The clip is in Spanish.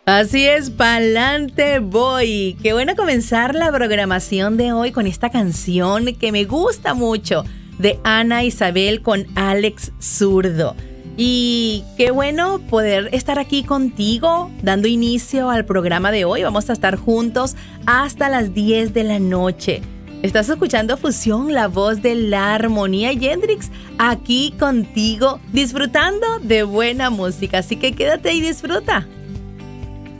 Así es, pa'lante voy. Qué bueno comenzar la programación de hoy con esta canción que me gusta mucho, de Ana Isabel con Alex Zurdo. Y qué bueno poder estar aquí contigo, dando inicio al programa de hoy. Vamos a estar juntos hasta las 10 de la noche. Estás escuchando Fusión, la voz de la armonía, y Hendrix aquí contigo, disfrutando de buena música. Así que quédate y disfruta.